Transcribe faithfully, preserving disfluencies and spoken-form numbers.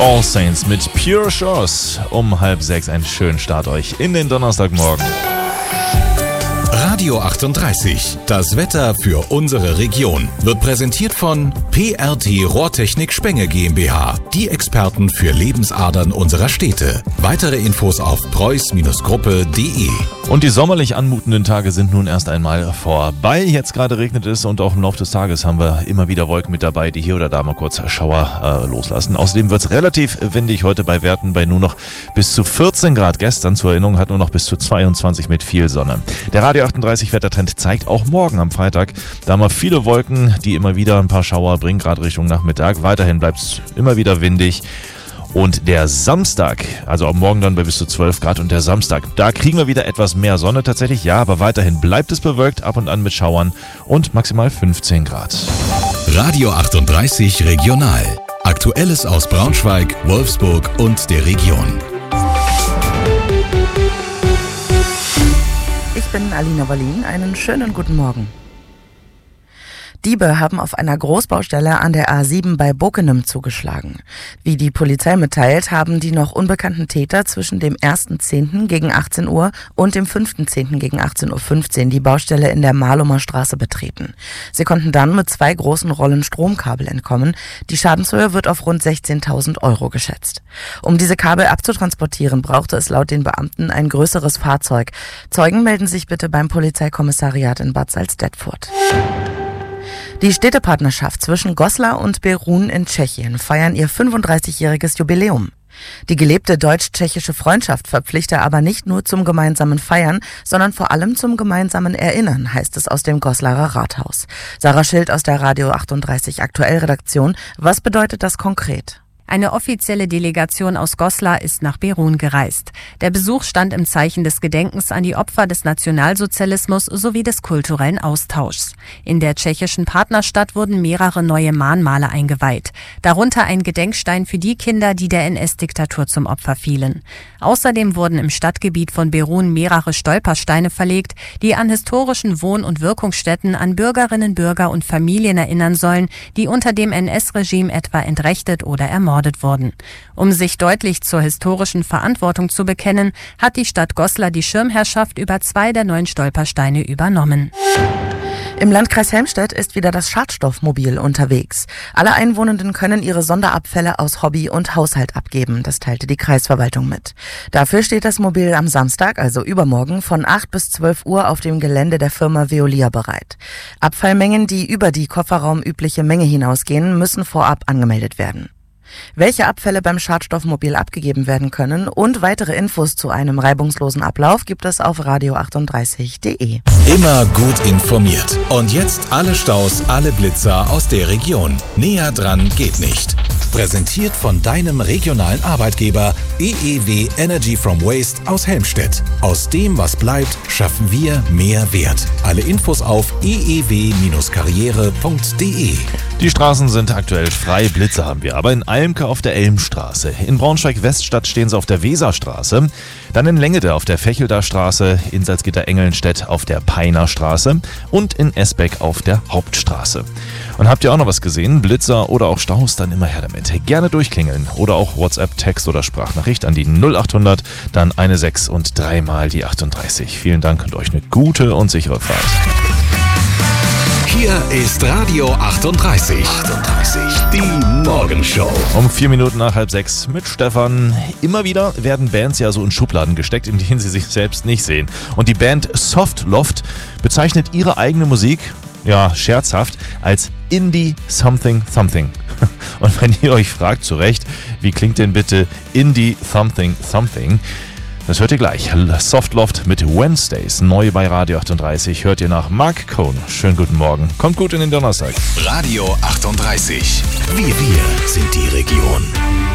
All Saints mit Pure Shores. Um halb sechs einen schönen Start euch in den Donnerstagmorgen. Radio achtunddreißig, das Wetter für unsere Region, wird präsentiert von P R T Rohrtechnik Spenge GmbH, die Experten für Lebensadern unserer Städte. Weitere Infos auf preuß Gruppe punkt de. Und die sommerlich anmutenden Tage sind nun erst einmal vorbei. Jetzt gerade regnet es und auch im Laufe des Tages haben wir immer wieder Wolken mit dabei, die hier oder da mal kurz Schauer äh, loslassen. Außerdem wird es relativ windig heute bei Werten bei nur noch bis zu vierzehn Grad. Gestern, zur Erinnerung, hat nur noch bis zu zweiundzwanzig mit viel Sonne. Der Radio achtunddreißig Wettertrend zeigt auch morgen am Freitag, da haben wir viele Wolken, die immer wieder ein paar Schauer bringen, gerade Richtung Nachmittag. Weiterhin bleibt es immer wieder windig. Und der Samstag, also am Morgen dann bei bis zu zwölf Grad und der Samstag, da kriegen wir wieder etwas mehr Sonne tatsächlich, ja, aber weiterhin bleibt es bewölkt, ab und an mit Schauern und maximal fünfzehn Grad. Radio achtunddreißig Regional. Aktuelles aus Braunschweig, Wolfsburg und der Region. Ich bin Alina Wallin, einen schönen guten Morgen. Diebe haben auf einer Großbaustelle an der A sieben bei Bockenem zugeschlagen. Wie die Polizei mitteilt, haben die noch unbekannten Täter zwischen dem ersten zehnten gegen achtzehn Uhr und dem fünften zehnten gegen achtzehn Uhr fünfzehn die Baustelle in der Mahlumer Straße betreten. Sie konnten dann mit zwei großen Rollen Stromkabel entkommen. Die Schadenshöhe wird auf rund sechzehntausend Euro geschätzt. Um diese Kabel abzutransportieren, brauchte es laut den Beamten ein größeres Fahrzeug. Zeugen melden sich bitte beim Polizeikommissariat in Bad Salzdetfurt. Die Städtepartnerschaft zwischen Goslar und Berun in Tschechien feiern ihr fünfunddreißigjähriges Jubiläum. Die gelebte deutsch-tschechische Freundschaft verpflichte aber nicht nur zum gemeinsamen Feiern, sondern vor allem zum gemeinsamen Erinnern, heißt es aus dem Goslarer Rathaus. Sarah Schild aus der Radio achtunddreißig Aktuell-Redaktion. Was bedeutet das konkret? Eine offizielle Delegation aus Goslar ist nach Berun gereist. Der Besuch stand im Zeichen des Gedenkens an die Opfer des Nationalsozialismus sowie des kulturellen Austauschs. In der tschechischen Partnerstadt wurden mehrere neue Mahnmale eingeweiht. Darunter ein Gedenkstein für die Kinder, die der N S-Diktatur zum Opfer fielen. Außerdem wurden im Stadtgebiet von Berun mehrere Stolpersteine verlegt, die an historischen Wohn- und Wirkungsstätten an Bürgerinnen, Bürger und Familien erinnern sollen, die unter dem N S-Regime etwa entrechtet oder ermordet wurden. Um sich deutlich zur historischen Verantwortung zu bekennen, hat die Stadt Goslar die Schirmherrschaft über zwei der neun Stolpersteine übernommen. Im Landkreis Helmstedt ist wieder das Schadstoffmobil unterwegs. Alle Einwohnenden können ihre Sonderabfälle aus Hobby und Haushalt abgeben, das teilte die Kreisverwaltung mit. Dafür steht das Mobil am Samstag, also übermorgen, von acht bis zwölf Uhr auf dem Gelände der Firma Veolia bereit. Abfallmengen, die über die kofferraumübliche Menge hinausgehen, müssen vorab angemeldet werden. Welche Abfälle beim Schadstoffmobil abgegeben werden können und weitere Infos zu einem reibungslosen Ablauf gibt es auf radio achtunddreißig punkt de. Immer gut informiert. Und jetzt alle Staus, alle Blitzer aus der Region. Näher dran geht nicht. Präsentiert von deinem regionalen Arbeitgeber E E W Energy from Waste aus Helmstedt. Aus dem, was bleibt, schaffen wir mehr Wert. Alle Infos auf e e w karriere punkt de. Die Straßen sind aktuell frei, Blitzer haben wir, aber in Almke auf der Elmstraße. In Braunschweig-Weststadt stehen sie auf der Weserstraße, dann in Lengede auf der Fechelder Straße, in Salzgitter-Engelnstedt auf der Peiner Straße und in Esbeck auf der Hauptstraße. Und habt ihr auch noch was gesehen? Blitzer oder auch Staus? Dann immer her damit. Gerne durchklingeln oder auch WhatsApp, Text oder Sprachnachricht an die null achthundert, dann eine sechs und dreimal die achtunddreißig. Vielen Dank und euch eine gute und sichere Fahrt. Hier ist Radio achtunddreißig. achtunddreißig, die Morgenshow. Um vier Minuten nach halb sechs mit Stefan. Immer wieder werden Bands ja so in Schubladen gesteckt, in denen sie sich selbst nicht sehen. Und die Band Softloft bezeichnet ihre eigene Musik, ja, scherzhaft, als Indie Something Something. Und wenn ihr euch fragt, zu Recht, wie klingt denn bitte Indie Something Something? Das hört ihr gleich. Softloft mit Wednesdays, neu bei Radio achtunddreißig. Hört ihr nach Mark Cohn. Schönen guten Morgen. Kommt gut in den Donnerstag. Radio achtunddreißig. Wir, wir sind die Region.